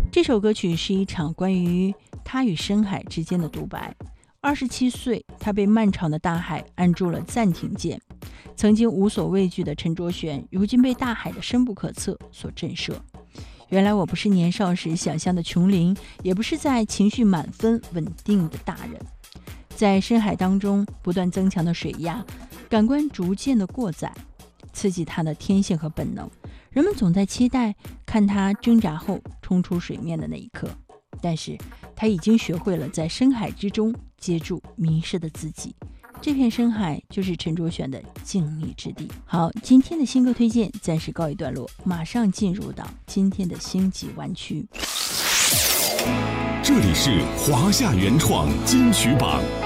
这首歌曲是一场关于他与深海之间的独白。27岁，他被漫长的大海按住了暂停键。曾经无所畏惧的陈卓璇，如今被大海的深不可测所震慑。原来我不是年少时想象的琼林，也不是在情绪满分稳定的大人。在深海当中不断增强的水压，感官逐渐的过载，刺激他的天性和本能。人们总在期待看他挣扎后冲出水面的那一刻，但是他已经学会了在深海之中接住迷失的自己。这片深海就是陈卓璇的静谧之地。好，今天的新歌推荐暂时告一段落，马上进入到今天的星际湾区。 这里是华夏原创金曲榜。